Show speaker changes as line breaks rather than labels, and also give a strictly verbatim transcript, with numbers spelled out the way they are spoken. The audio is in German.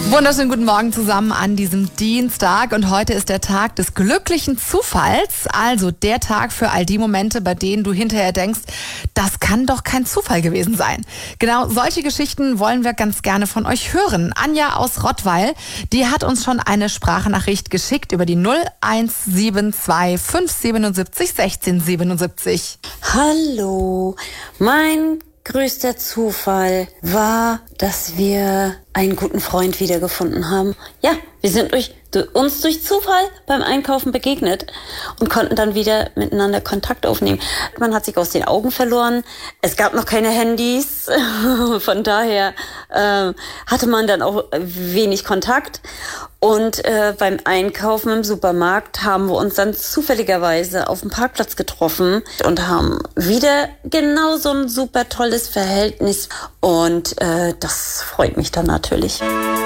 Wunderschönen guten Morgen zusammen an diesem Dienstag und heute ist der Tag des glücklichen Zufalls, also der Tag für all die Momente, bei denen du hinterher denkst, das kann doch kein Zufall gewesen sein. Genau solche Geschichten wollen wir ganz gerne von euch hören. Anja aus Rottweil, die hat uns schon eine Sprachnachricht geschickt über die null eins sieben zwei fünf sieben sieben sechs eins sechs sieben sieben.
Hallo, mein größter Zufall war, dass wir einen guten Freund wiedergefunden haben. Ja, wir sind durch, durch uns durch Zufall beim Einkaufen begegnet und konnten dann wieder miteinander Kontakt aufnehmen. Man hat sich aus den Augen verloren. Es gab noch keine Handys. Von daher äh, hatte man dann auch wenig Kontakt. Und äh, beim Einkaufen im Supermarkt haben wir uns dann zufälligerweise auf dem Parkplatz getroffen und haben wieder genau so ein super tolles Verhältnis. Und äh, das freut mich dann natürlich.